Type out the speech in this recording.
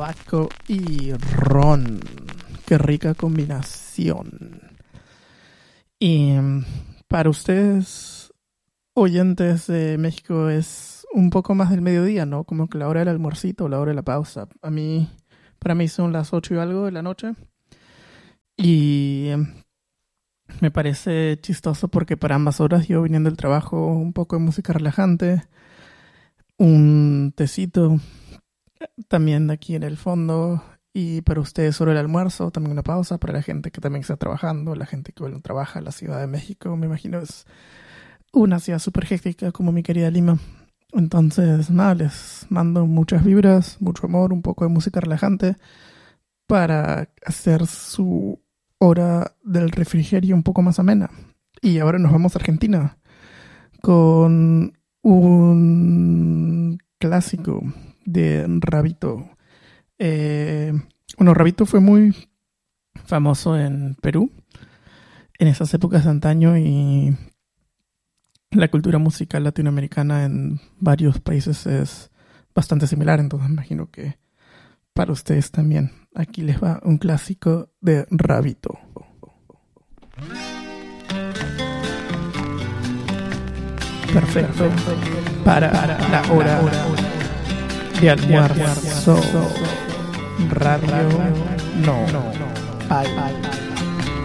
tabaco y ron. Qué rica combinación. Y para ustedes, oyentes de México, es un poco más del mediodía, ¿no? Como que la hora del almuercito o la hora de la pausa. Para mí son las 8 y algo de la noche. Y me parece chistoso porque para ambas horas yo viniendo del trabajo, un poco de música relajante, un tecito, también aquí en el fondo, y para ustedes sobre el almuerzo, también una pausa para la gente que también está trabajando, la gente que bueno, trabaja en la Ciudad de México, me imagino es una ciudad súper hectic como mi querida Lima. Entonces, nada, les mando muchas vibras, mucho amor, un poco de música relajante para hacer su hora del refrigerio un poco más amena. Y ahora nos vamos a Argentina con un clásico de Rabito. Rabito fue muy famoso en Perú en esas épocas de antaño y la cultura musical latinoamericana en varios países es bastante similar, entonces me imagino que para ustedes también. Aquí les va un clásico de Rabito. Perfecto para la hora de almuerzo. Radio no hay.